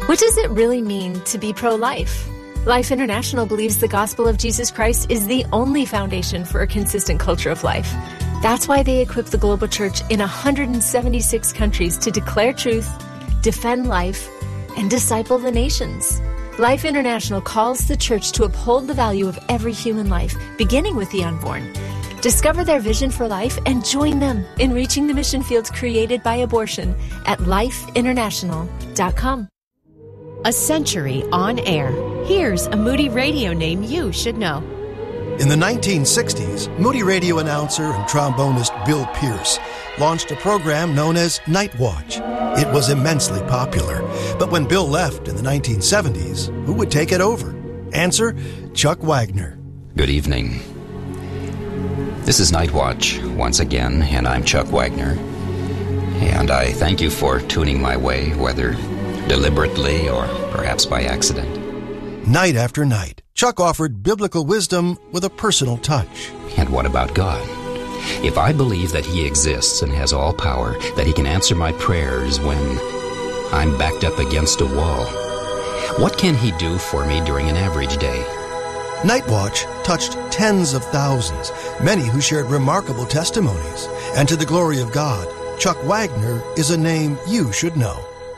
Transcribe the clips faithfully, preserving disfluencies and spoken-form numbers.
What does it really mean to be pro-life? Life International believes the gospel of Jesus Christ is the only foundation for a consistent culture of life. That's why they equip the global church in one hundred seventy-six countries to declare truth, defend life, and disciple the nations. Life International calls the church to uphold the value of every human life, beginning with the unborn. Discover their vision for life and join them in reaching the mission fields created by abortion at life international dot com. A century on air. Here's a Moody Radio name you should know. In the nineteen sixties, Moody Radio announcer and trombonist Bill Pierce launched a program known as Night Watch. It was immensely popular. But when Bill left in the nineteen seventies, who would take it over? Answer, Chuck Wagner. Good evening. This is Night Watch once again, and I'm Chuck Wagner. And I thank you for tuning my way, whether deliberately or perhaps by accident. Night after night, Chuck offered biblical wisdom with a personal touch. And what about God? If I believe that He exists and has all power, that He can answer my prayers when I'm backed up against a wall, what can He do for me during an average day? Night Watch touched tens of thousands, many who shared remarkable testimonies. And to the glory of God, Chuck Wagner is a name you should know.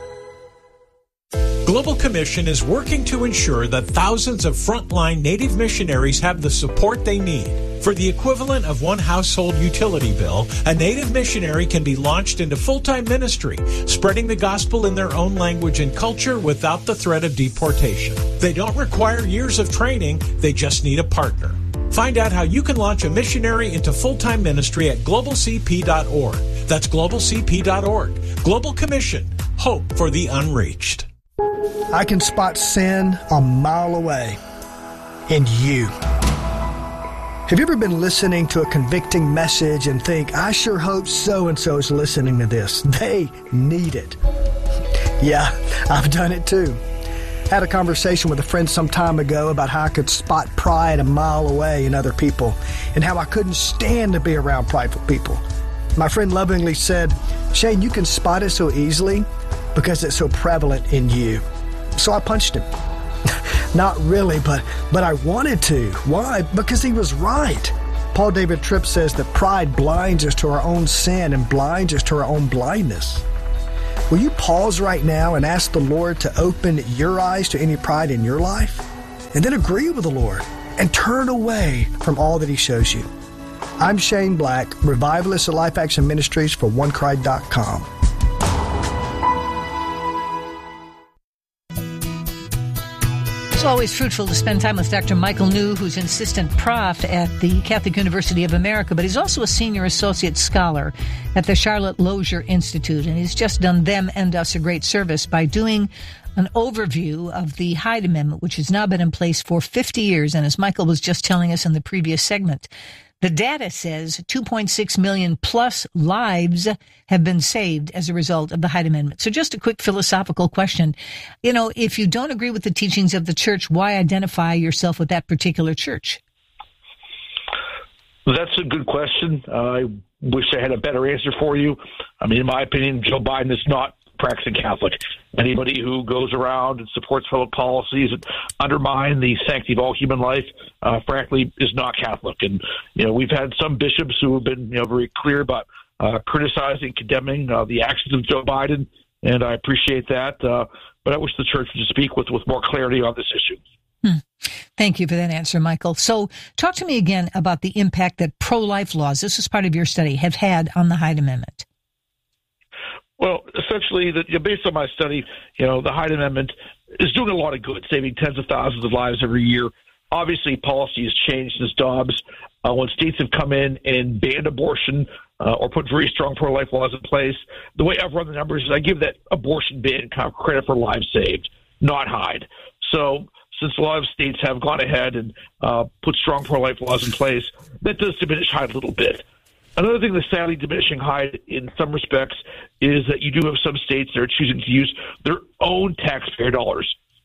Global Commission is working to ensure that thousands of frontline Native missionaries have the support they need. For the equivalent of one household utility bill, a Native missionary can be launched into full-time ministry, spreading the gospel in their own language and culture without the threat of deportation. They don't require years of training, they just need a partner. Find out how you can launch a missionary into full-time ministry at global c p dot org. That's global c p dot org. Global Commission. Hope for the unreached. I can spot sin a mile away in you. Have you ever been listening to a convicting message and think, I sure hope so-and-so is listening to this. They need it. Yeah, I've done it too. Had a conversation with a friend some time ago about how I could spot pride a mile away in other people and how I couldn't stand to be around prideful people. My friend lovingly said, Shane, you can spot it so easily because it's so prevalent in you. So I punched him. Not really, but but I wanted to. Why? Because he was right. Paul David Tripp says that pride blinds us to our own sin and blinds us to our own blindness. Will you pause right now and ask the Lord to open your eyes to any pride in your life? And then agree with the Lord and turn away from all that He shows you. I'm Shane Black, revivalist at Life Action Ministries for one cry dot com. It's always fruitful to spend time with Doctor Michael New, who's an assistant prof at the Catholic University of America, but he's also a senior associate scholar at the Charlotte Lozier Institute, and he's just done them and us a great service by doing an overview of the Hyde Amendment, which has now been in place for fifty years, and as Michael was just telling us in the previous segment, the data says two point six million plus lives have been saved as a result of the Hyde Amendment. So just a quick philosophical question. You know, if you don't agree with the teachings of the church, why identify yourself with that particular church? That's a good question. Uh, I wish I had a better answer for you. I mean, in my opinion, Joe Biden is not practicing Catholic. Anybody who goes around and supports public policies that undermine the sanctity of all human life, uh, frankly, is not Catholic. And, you know, we've had some bishops who have been, you know, very clear about uh, criticizing, condemning uh, the actions of Joe Biden, and I appreciate that. Uh, but I wish the church would speak with, with more clarity on this issue. Hmm. Thank you for that answer, Michael. So talk to me again about the impact that pro-life laws, this is part of your study, have had on the Hyde Amendment. Well, essentially, the, you know, based on my study, you know, the Hyde Amendment is doing a lot of good, saving tens of thousands of lives every year. Obviously, policy has changed since Dobbs. Uh, when states have come in and banned abortion uh, or put very strong pro-life laws in place, the way I've run the numbers is I give that abortion ban kind of credit for lives saved, not Hyde. So since a lot of states have gone ahead and uh, put strong pro-life laws in place, that does diminish Hyde a little bit. Another thing that's sadly diminishing Hyde in some respects is that you do have some states that are choosing to use their own taxpayer dollars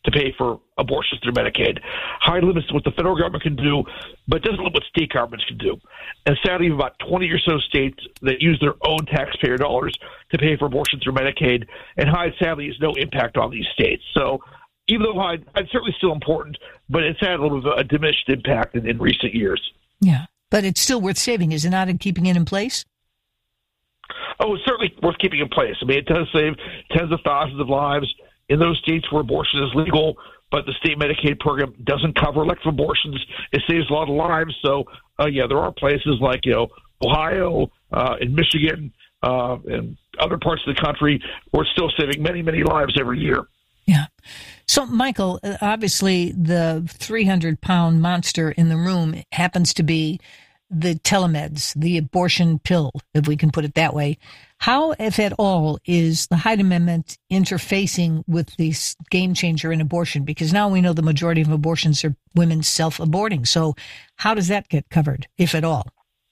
to pay for abortions through Medicaid. Hyde limits what the federal government can do, but doesn't limit what state governments can do. And sadly, about twenty or so states that use their own taxpayer dollars to pay for abortion through Medicaid, and Hyde sadly has no impact on these states. So even though Hyde, Hyde's certainly still important, but it's had a little bit of a diminished impact in, in recent years. Yeah, but it's still worth saving, is it not, in keeping it in place? Oh, it's certainly worth keeping in place. I mean, it does save tens of thousands of lives in those states where abortion is legal, but the state Medicaid program doesn't cover elective abortions. It saves a lot of lives. So, uh, yeah, there are places like, you know, Ohio uh, and Michigan uh, and other parts of the country where it's still saving many, many lives every year. Yeah. So, Michael, obviously the three hundred pound monster in the room happens to be the telemeds, the abortion pill, if we can put it that way. How, if at all, is the Hyde Amendment interfacing with this game changer in abortion? Because now we know the majority of abortions are women self-aborting. So how does that get covered, if at all?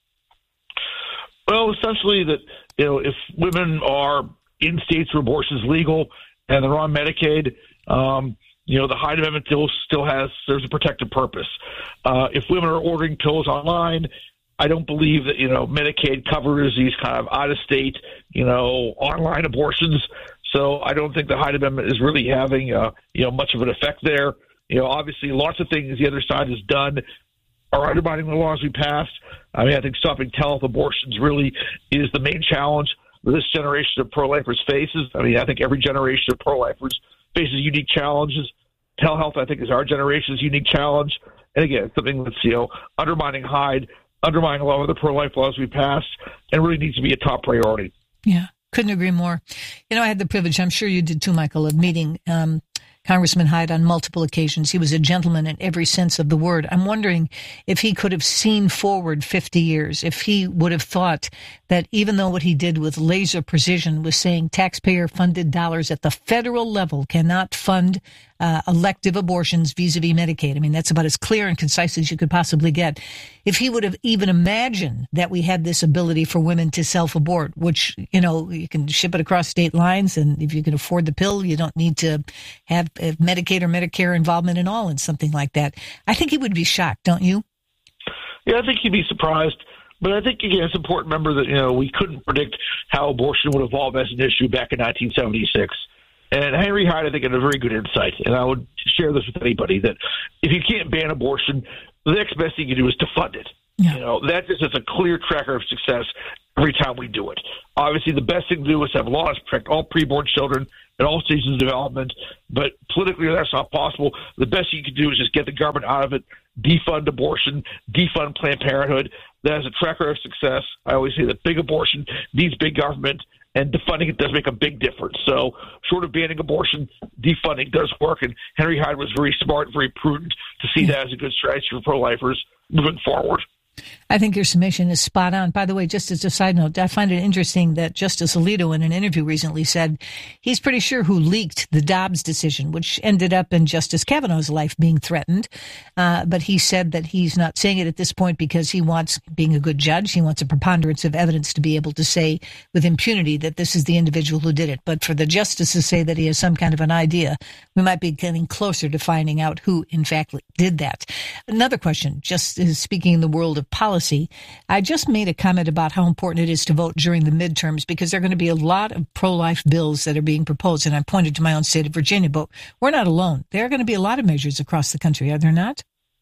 Well, essentially that, you know, if women are in states where abortion is legal and they're on Medicaid, um, you know, the Hyde Amendment still, still has, there's a protective purpose. Uh, if women are ordering pills online, I don't believe that, you know, Medicaid covers these kind of out-of-state, you know, online abortions. So I don't think the Hyde Amendment is really having, uh, you know, much of an effect there. You know, obviously lots of things the other side has done are undermining the laws we passed. I mean, I think stopping telehealth abortions really is the main challenge that this generation of pro-lifers faces. I mean, I think every generation of pro-lifers faces unique challenges. Telehealth, I think, is our generation's unique challenge. And again, it's something that's, you know, undermining Hyde, undermining a lot of the pro-life laws we passed, and really needs to be a top priority. Yeah, couldn't agree more. You know, I had the privilege, I'm sure you did too, Michael, of meeting um, Congressman Hyde on multiple occasions. He was a gentleman in every sense of the word. I'm wondering if he could have seen forward fifty years, if he would have thought that even though what he did with laser precision was saying taxpayer-funded dollars at the federal level cannot fund uh, elective abortions vis-a-vis Medicaid. I mean, that's about as clear and concise as you could possibly get. If he would have even imagined that we had this ability for women to self-abort, which, you know, you can ship it across state lines, and if you can afford the pill, you don't need to have Medicaid or Medicare involvement at all in something like that. I think he would be shocked, don't you? Yeah, I think he'd be surprised. But I think, again, it's important to remember that, you know, we couldn't predict how abortion would evolve as an issue back in nineteen seventy-six. And Henry Hyde, I think, had a very good insight. And I would share this with anybody, that if you can't ban abortion, the next best thing you do is to fund it. Yeah. You know, that is just a clear tracker of success every time we do it. Obviously, the best thing to do is have laws protect all preborn children at all stages of development. But politically, that's not possible. The best you can do is just get the government out of it, defund abortion, defund Planned Parenthood. That is a tracker of success. I always say that big abortion needs big government, and defunding it does make a big difference. So short of banning abortion, defunding does work, and Henry Hyde was very smart, very prudent to see that as a good strategy for pro-lifers moving forward. I think your summation is spot on. By the way, just as a side note, I find it interesting that Justice Alito in an interview recently said he's pretty sure who leaked the Dobbs decision, which ended up in Justice Kavanaugh's life being threatened. Uh, but he said that he's not saying it at this point because he wants, being a good judge, he wants a preponderance of evidence to be able to say with impunity that this is the individual who did it. But for the justice to say that he has some kind of an idea, we might be getting closer to finding out who, in fact, did that. Another question, just speaking in the world of policy, I just made a comment about how important it is to vote during the midterms because there are going to be a lot of pro-life bills that are being proposed, and I pointed to my own state of Virginia, but we're not alone. There are going to be a lot of measures across the country, are there not?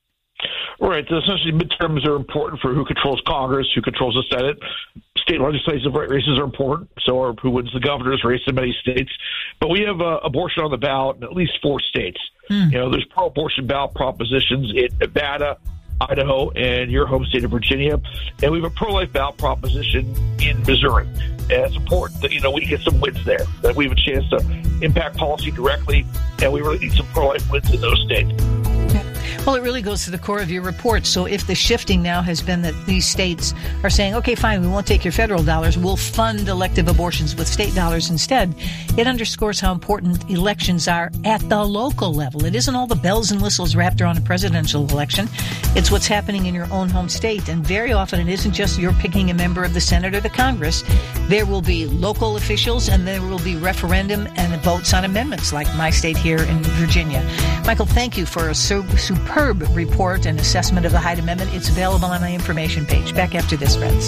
Right. So essentially, midterms are important for who controls Congress, who controls the Senate. State legislative races are important, so are who wins the governor's race in many states. But we have uh, abortion on the ballot in at least four states. Mm. You know, there's pro-abortion ballot propositions in Nevada, Idaho, and your home state of Virginia. And we have a pro-life ballot proposition in Missouri. And it's important that, you know, we get some wins there, that we have a chance to impact policy directly, and we really need some pro-life wins in those states. Yeah. Well, it really goes to the core of your report. So if the shifting now has been that these states are saying, okay, fine, we won't take your federal dollars, we'll fund elective abortions with state dollars instead, it underscores how important elections are at the local level. It isn't all the bells and whistles wrapped around a presidential election. It's what's happening in your own home state. And very often it isn't just you're picking a member of the Senate or the Congress. There will be local officials and there will be referendum and votes on amendments like my state here in Virginia. Michael, thank you for a su- superb report and assessment of the Hyde Amendment. It's available on my information page. Back after this, friends.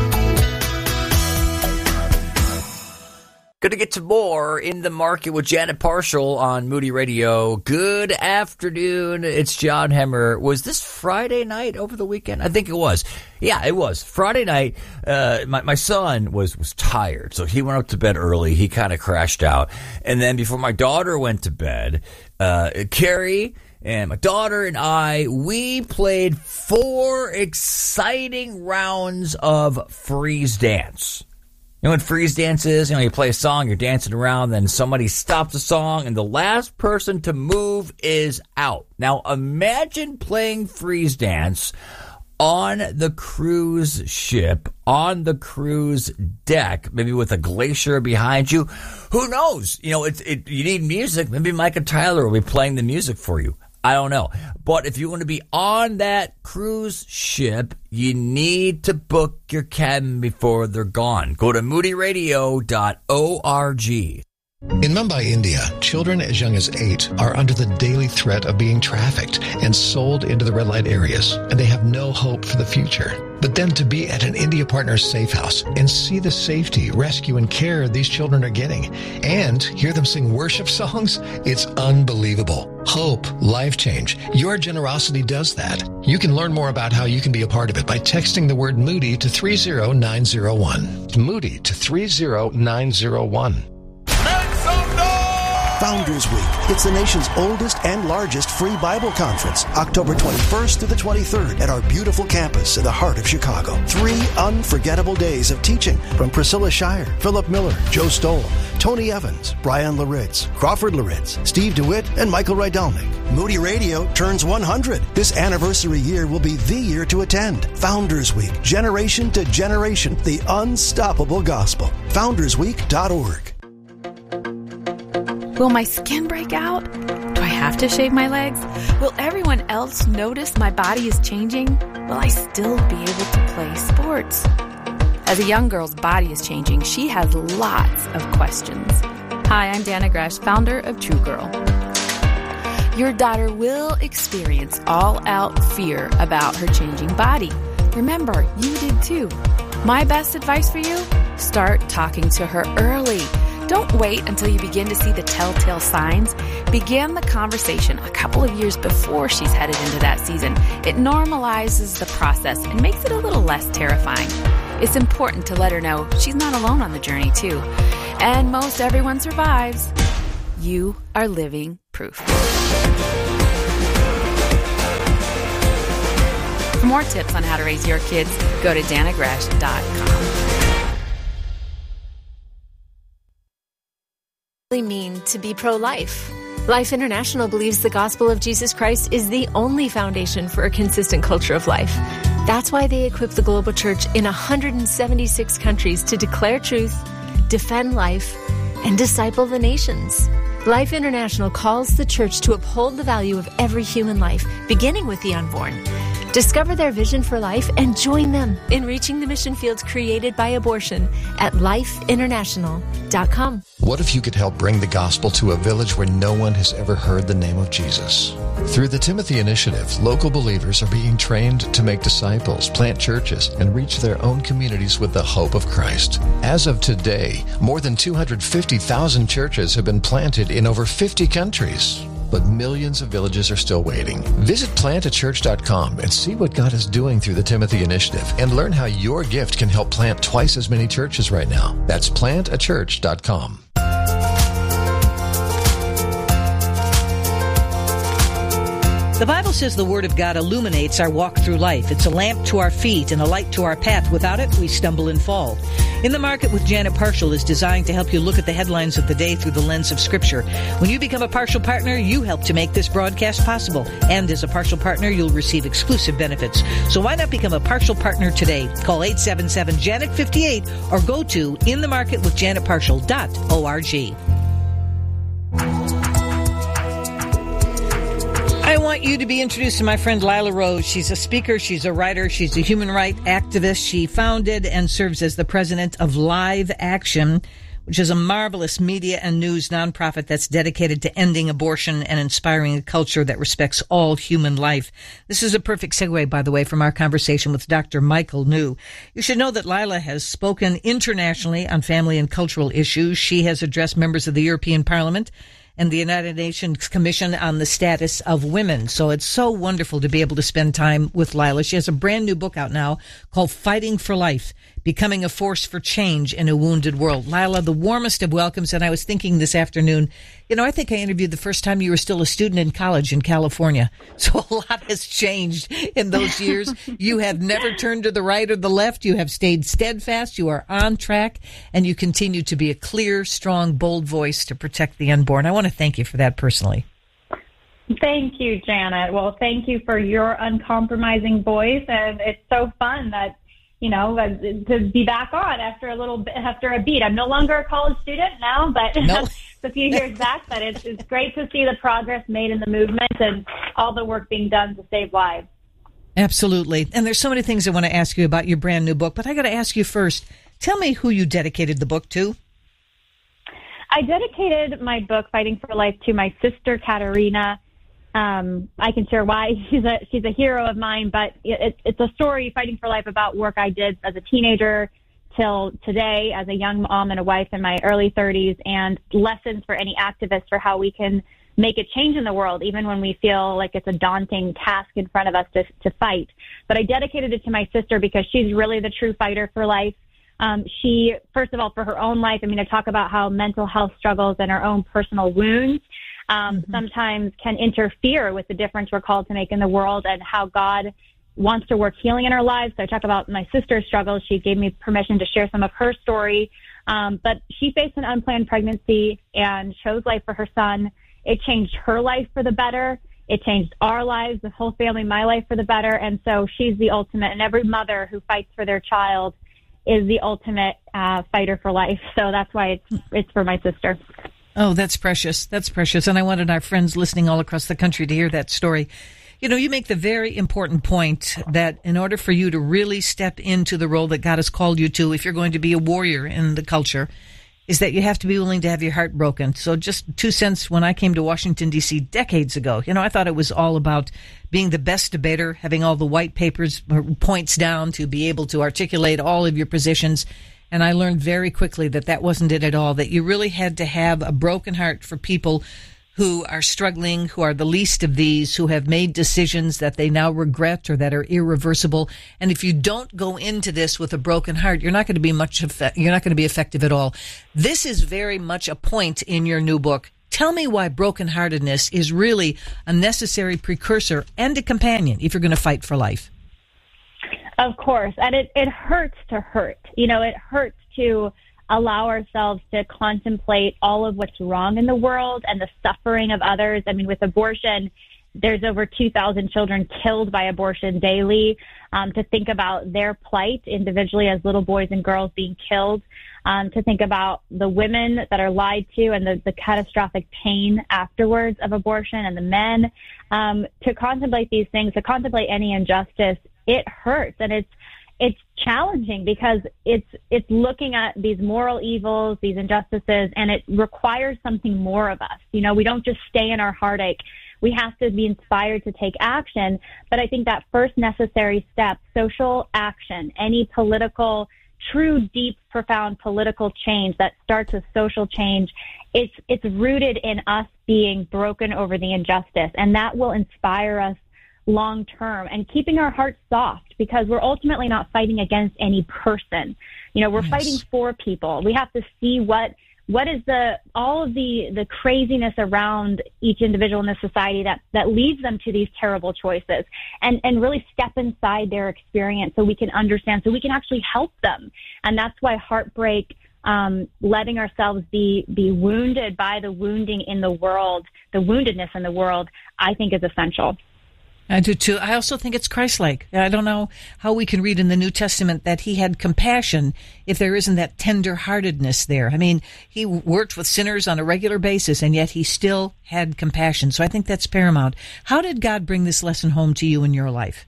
Going to get to more In the Market with Janet Parshall on Moody Radio. Good afternoon. It's John Hemmer. Was this Friday night over the weekend? I think it was. Yeah, it was. Friday night, uh, my, my son was, was tired, so he went up to bed early. He kind of crashed out. And then before my daughter went to bed, uh, Carrie and my daughter and I, we played four exciting rounds of freeze dance. You know what freeze dance is? You know, you play a song, you're dancing around, then somebody stops the song, and the last person to move is out. Now, imagine playing freeze dance on the cruise ship, on the cruise deck, maybe with a glacier behind you. Who knows? You know, it's it, you need music. Maybe Micah Tyler will be playing the music for you. I don't know. But if you want to be on that cruise ship, you need to book your cabin before they're gone. Go to moody radio dot org. In Mumbai, India, children as young as eight are under the daily threat of being trafficked and sold into the red light areas, and they have no hope for the future. But then to be at an India Partners safe house and see the safety, rescue, and care these children are getting, and hear them sing worship songs, it's unbelievable. Hope, life change. Your generosity does that. You can learn more about how you can be a part of it by texting the word Moody to three zero nine zero one. Moody to three zero nine zero one. Founders Week. It's the nation's oldest and largest free Bible conference, October twenty-first through the twenty-third at our beautiful campus in the heart of Chicago. Three unforgettable days of teaching from Priscilla Shire, Philip Miller, Joe Stoll, Tony Evans, Brian Laritz, Crawford Laritz, Steve DeWitt, and Michael Rydalnik. Moody Radio turns one hundred. This anniversary year will be the year to attend. Founders Week, generation to generation, the unstoppable gospel. founders week dot org. Will my skin break out? Do I have to shave my legs? Will everyone else notice my body is changing? Will I still be able to play sports? As a young girl's body is changing, she has lots of questions. Hi, I'm Dana Gresh, founder of True Girl. Your daughter will experience all-out fear about her changing body. Remember, you did too. My best advice for you? Start talking to her early. Don't wait until you begin to see the telltale signs. Begin the conversation a couple of years before she's headed into that season. It normalizes the process and makes it a little less terrifying. It's important to let her know she's not alone on the journey, too. And most everyone survives. You are living proof. For more tips on how to raise your kids, go to dana gresh dot com. Mean to be pro-life. Life International believes the gospel of Jesus Christ is the only foundation for a consistent culture of life. That's why they equip the global church in one hundred seventy-six countries to declare truth, defend life, and disciple the nations. Life International calls the church to uphold the value of every human life, beginning with the unborn. Discover their vision for life and join them in reaching the mission fields created by abortion at life international dot com. What if you could help bring the gospel to a village where no one has ever heard the name of Jesus? Through the Timothy Initiative, local believers are being trained to make disciples, plant churches, and reach their own communities with the hope of Christ. As of today, more than two hundred fifty thousand churches have been planted in over fifty countries. But millions of villages are still waiting. Visit plant a church dot com and see what God is doing through the Timothy Initiative and learn how your gift can help plant twice as many churches right now. That's plant a church dot com. The Bible says the Word of God illuminates our walk through life. It's a lamp to our feet and a light to our path. Without it, we stumble and fall. In the Market with Janet Parshall is designed to help you look at the headlines of the day through the lens of Scripture. When you become a partial partner, you help to make this broadcast possible. And as a partial partner, you'll receive exclusive benefits. So why not become a partial partner today? Call eight seven seven, Janet fifty-eight or go to in the market with janet parshall dot org. I want you to be introduced to my friend Lila Rose. She's a speaker, she's a writer, she's a human rights activist. She founded and serves as the president of Live Action, which is a marvelous media and news nonprofit that's dedicated to ending abortion and inspiring a culture that respects all human life. This is a perfect segue, by the way, from our conversation with Doctor Michael New. You should know that Lila has spoken internationally on family and cultural issues. She has addressed members of the European Parliament and the United Nations Commission on the Status of Women. So it's so wonderful to be able to spend time with Lila. She has a brand new book out now called Fighting for Life, Becoming a Force for Change in a Wounded World. Lila, the warmest of welcomes. And I was thinking this afternoon, you know, I think I interviewed the first time you were still a student in college in California. So a lot has changed in those years. You have never turned to the right or the left. You have stayed steadfast. You are on track, and you continue to be a clear, strong, bold voice to protect the unborn. I want to thank you for that personally. Thank you, Janet. Well, thank you for your uncompromising voice, and it's so fun that, you know, to be back on after a little bit, after a beat. I'm no longer a college student now, but nope. a few years back. But it's, it's great to see the progress made in the movement and all the work being done to save lives. Absolutely. And there's so many things I want to ask you about your brand new book, but I got to ask you first, tell me who you dedicated the book to. I dedicated my book, Fighting for Life, to my sister, Katerina. Um, I can share why. She's a she's a hero of mine, but it, it's a story, Fighting for Life, about work I did as a teenager till today as a young mom and a wife in my early thirties, and lessons for any activist for how we can make a change in the world, even when we feel like it's a daunting task in front of us to, to fight. But I dedicated it to my sister because she's really the true fighter for life. Um, she, first of all, for her own life, I mean, I talk about how mental health struggles and our own personal wounds um, mm-hmm. sometimes can interfere with the difference we're called to make in the world, and how God wants to work healing in our lives. So I talk about my sister's struggles. She gave me permission to share some of her story. Um, but she faced an unplanned pregnancy and chose life for her son. It changed her life for the better. It changed our lives, the whole family, my life for the better. And so she's the ultimate, and every mother who fights for their child is the ultimate uh, fighter for life. So that's why it's it's for my sister. Oh, that's precious. That's precious. And I wanted our friends listening all across the country to hear that story. You know, you make the very important point that in order for you to really step into the role that God has called you to, if you're going to be a warrior in the culture, is that you have to be willing to have your heart broken. So just two cents, when I came to Washington, D C decades ago, you know, I thought it was all about being the best debater, having all the white papers, points down to be able to articulate all of your positions. And I learned very quickly that that wasn't it at all, that you really had to have a broken heart for people who are struggling, who are the least of these, who have made decisions that they now regret or that are irreversible. And if you don't go into this with a broken heart, you're not going to be much effect- you're not going to be effective at all. This is very much a point in your new book. Tell me why brokenheartedness is really a necessary precursor and a companion if you're going to fight for life. Of course. And it, it hurts to hurt. You know, it hurts to allow ourselves to contemplate all of what's wrong in the world and the suffering of others. I mean, with abortion, there's over two thousand children killed by abortion daily. Um, to think about their plight individually as little boys and girls being killed, um, to think about the women that are lied to and the, the catastrophic pain afterwards of abortion, and the men, um, to contemplate these things, to contemplate any injustice, it hurts. And it's It's challenging because it's it's looking at these moral evils, these injustices, and it requires something more of us. You know, we don't just stay in our heartache. We have to be inspired to take action. But I think that first necessary step, social action, any political, true, deep, profound political change that starts with social change, it's it's rooted in us being broken over the injustice, and that will inspire us long term, and keeping our hearts soft, because we're ultimately not fighting against any person. You know, we're yes. fighting for people. We have to see what what is the all of the the craziness around each individual in this society that that leads them to these terrible choices, and and really step inside their experience so we can understand, so we can actually help them. And that's why heartbreak, um, letting ourselves be be wounded by the wounding in the world, the woundedness in the world, I think is essential. I do too. I also think it's Christ-like. I don't know how we can read in the New Testament that he had compassion if there isn't that tender-heartedness there. I mean, he worked with sinners on a regular basis, and yet he still had compassion. So I think that's paramount. How did God bring this lesson home to you in your life?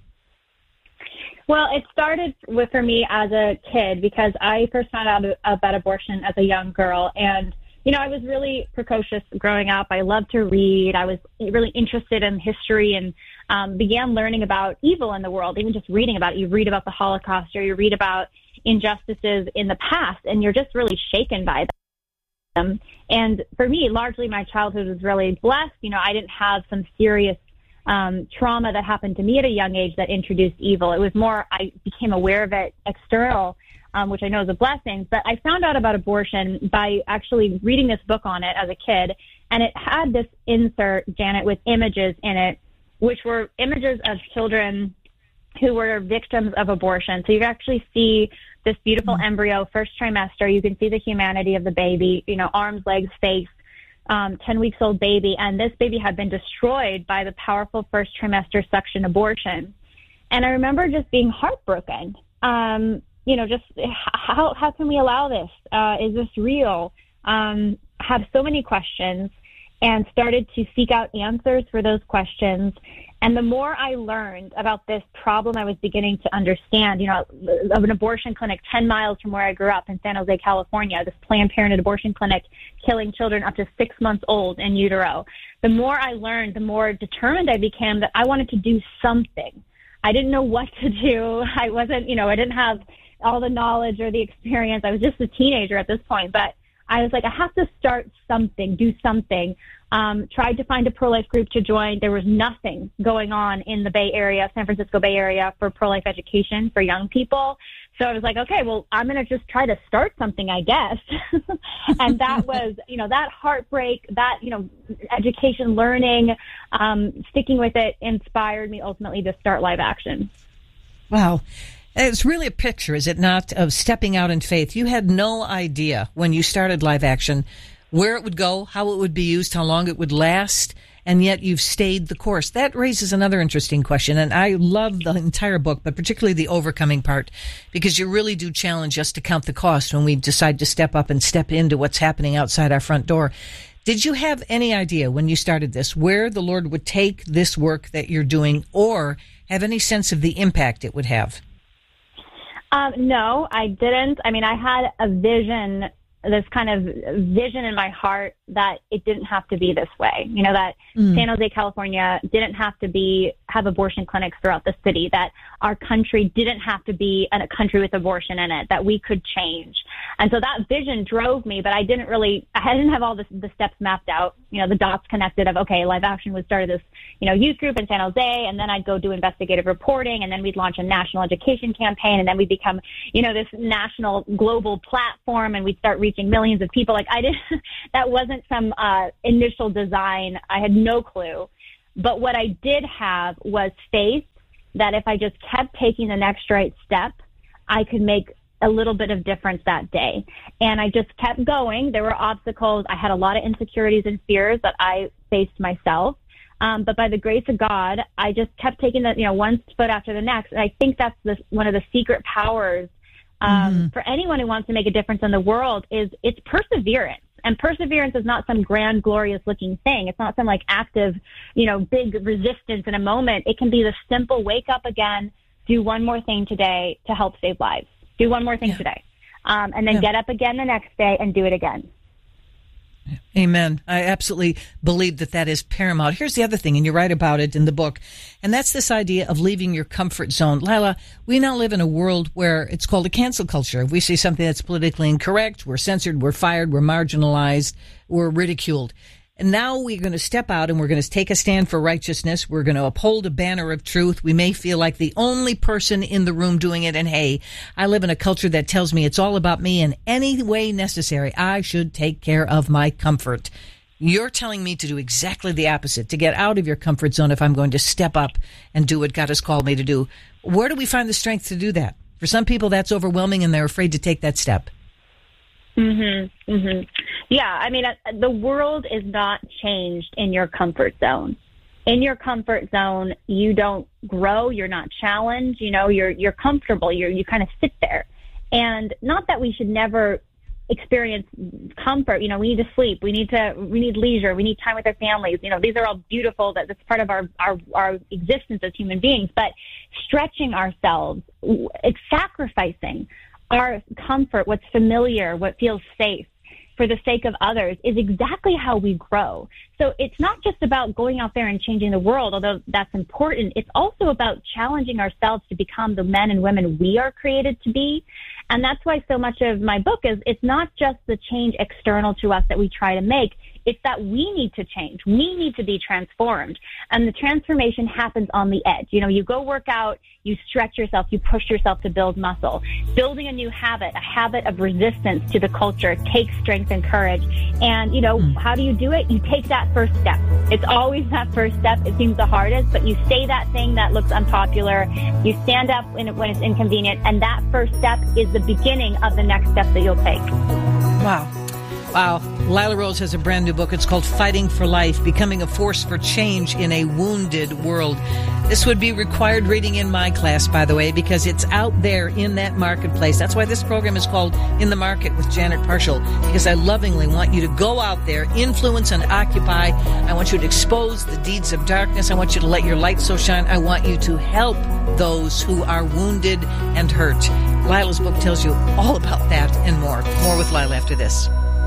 Well, it started with for me as a kid, because I first found out about abortion as a young girl, and you know, I was really precocious growing up. I loved to read. I was really interested in history and um, began learning about evil in the world, even just reading about it. You read about the Holocaust, or you read about injustices in the past, and you're just really shaken by them. And for me, largely my childhood was really blessed. You know, I didn't have some serious um, trauma that happened to me at a young age that introduced evil. It was more, I became aware of it external, Um, which I know is a blessing. But I found out about abortion by actually reading this book on it as a kid, and it had this insert, Janet, with images in it, which were images of children who were victims of abortion. So you actually see this beautiful mm-hmm. embryo, first trimester. You can see the humanity of the baby, you know, arms, legs, face, um, ten weeks old baby. And this baby had been destroyed by the powerful first trimester suction abortion. And I remember just being heartbroken. Um, you know, just how how can we allow this? Uh, is this real? Um, have so many questions, and started to seek out answers for those questions. And the more I learned about this problem, I was beginning to understand, you know, of an abortion clinic ten miles from where I grew up in San Jose, California, this Planned Parenthood abortion clinic killing children up to six months old in utero. The more I learned, the more determined I became that I wanted to do something. I didn't know what to do. I wasn't, you know, I didn't have all the knowledge or the experience. I was just a teenager at this point, but I was like, I have to start something, do something. Um, tried to find a pro-life group to join. There was nothing going on in the Bay Area, San Francisco Bay Area, for pro-life education for young people. So I was like, okay, well, I'm going to just try to start something, I guess. And that was, you know, that heartbreak, that, you know, education, learning, um, sticking with it inspired me ultimately to start Live Action. Wow. It's really a picture, is it not, of stepping out in faith. You had no idea when you started Live Action where it would go, how it would be used, how long it would last, and yet you've stayed the course. That raises another interesting question, and I love the entire book, but particularly the overcoming part, because you really do challenge us to count the cost when we decide to step up and step into what's happening outside our front door. Did you have any idea when you started this where the Lord would take this work that you're doing, or have any sense of the impact it would have? Um, no, I didn't. I mean, I had a vision, this kind of vision in my heart that it didn't have to be this way. You know, that mm. San Jose, California didn't have to be, have abortion clinics throughout the city, that our country didn't have to be a country with abortion in it, that we could change. And so that vision drove me, but I didn't really, I didn't have all the, the steps mapped out, you know, the dots connected of, okay, Live Action would start this, you know, youth group in San Jose, and then I'd go do investigative reporting, and then we'd launch a national education campaign, and then we'd become, you know, this national global platform, and we'd start reaching millions of people. Like, I didn't, that wasn't some uh, initial design. I had no clue. But what I did have was faith that if I just kept taking the next right step, I could make a little bit of difference that day. And I just kept going. There were obstacles. I had a lot of insecurities and fears that I faced myself. Um, but by the grace of God, I just kept taking the, you know, one foot after the next. And I think that's the, one of the secret powers um, mm-hmm. for anyone who wants to make a difference in the world is it's perseverance. And perseverance is not some grand, glorious looking thing. It's not some like active, you know, big resistance in a moment. It can be the simple wake up again, do one more thing today to help save lives. Do one more thing yeah. today. Um, and then yeah. get up again the next day and do it again. Amen. I absolutely believe that that is paramount. Here's the other thing, and you write about it in the book, and that's this idea of leaving your comfort zone. Lila, we now live in a world where it's called a cancel culture. If we say something that's politically incorrect, we're censored, we're fired, we're marginalized, we're ridiculed. And now we're going to step out and we're going to take a stand for righteousness. We're going to uphold a banner of truth. We may feel like the only person in the room doing it. And hey, I live in a culture that tells me it's all about me in any way necessary. I should take care of my comfort. You're telling me to do exactly the opposite, to get out of your comfort zone if I'm going to step up and do what God has called me to do. Where do we find the strength to do that? For some people, that's overwhelming and they're afraid to take that step. Mm-hmm. Mm-hmm. Yeah, I mean, the world is not changed in your comfort zone. In your comfort zone, you don't grow. You're not challenged. You know, you're you're comfortable. You you kind of sit there. And not that we should never experience comfort. You know, we need to sleep. We need to we need leisure. We need time with our families. You know, these are all beautiful. That that's part of our our our existence as human beings. But stretching ourselves, it's sacrificing our comfort, what's familiar, what feels safe, for the sake of others, is exactly how we grow. So it's not just about going out there and changing the world, although that's important. It's also about challenging ourselves to become the men and women we are created to be. And that's why so much of my book is, it's not just the change external to us that we try to make. It's that we need to change. We need to be transformed. And the transformation happens on the edge. You know, you go work out, you stretch yourself, you push yourself to build muscle. Building a new habit, a habit of resistance to the culture, takes strength and courage. And, you know, mm. how do you do it? You take that first step. It's always that first step. It seems the hardest, but you say that thing that looks unpopular. You stand up when, it, when it's inconvenient. And that first step is the beginning of the next step that you'll take. Wow. Wow. Lila Rose has a brand new book. It's called Fighting for Life, Becoming a Force for Change in a Wounded World. This would be required reading in my class, by the way, because it's out there in that marketplace. That's why this program is called In the Market with Janet Parshall, because I lovingly want you to go out there, influence and occupy. I want you to expose the deeds of darkness. I want you to let your light so shine. I want you to help those who are wounded and hurt. Lila's book tells you all about that and more. More with Lila after this.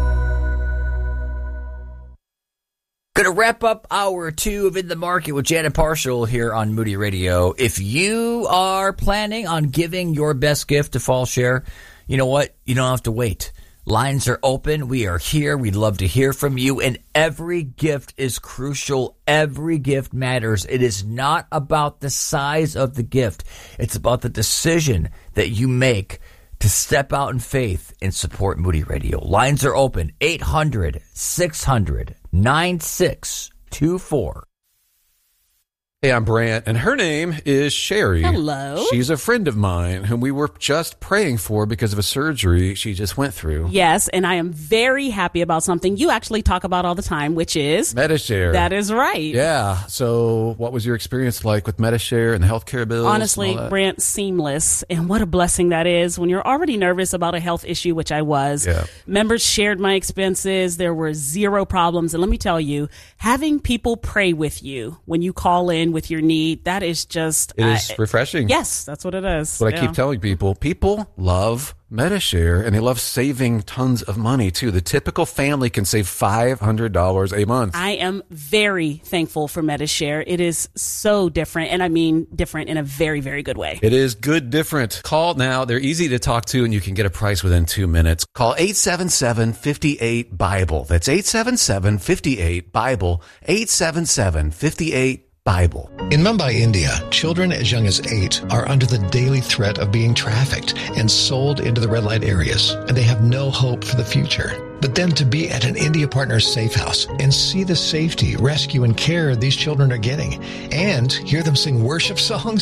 Going to wrap up hour two of In the Market with Janet Parshall here on Moody Radio. If you are planning on giving your best gift to Fall Share, you know what? You don't have to wait. Lines are open. We are here. We'd love to hear from you. And every gift is crucial. Every gift matters. It is not about the size of the gift. It's about the decision that you make to step out in faith and support Moody Radio. Lines are open. eight hundred, six hundred, nine six two four. Hey, I'm Brant, and her name is Sherry. Hello. She's a friend of mine whom we were just praying for because of a surgery she just went through. Yes, and I am very happy about something you actually talk about all the time, which is Medi-Share. That is right. Yeah. So what was your experience like with Medi-Share and the healthcare bills? Honestly, Brant, seamless. And what a blessing that is when you're already nervous about a health issue, which I was. Yeah. Members shared my expenses. There were zero problems. And let me tell you, having people pray with you when you call in with your need, that is just... It is uh, refreshing. Yes, that's what it is. That's what yeah. I keep telling people. People love Medi-Share, and they love saving tons of money, too. The typical family can save five hundred dollars a month. I am very thankful for Medi-Share. It is so different, and I mean different in a very, very good way. It is good different. Call now. They're easy to talk to, and you can get a price within two minutes. Call eight seven seven, five eight, Bible. That's eight seven seven, five eight, Bible. eight seven seven, five eight, Bible. In Mumbai, India, children as young as eight are under the daily threat of being trafficked and sold into the red light areas, and they have no hope for the future. But then to be at an India Partners safe house and see the safety, rescue, and care these children are getting, and hear them sing worship songs,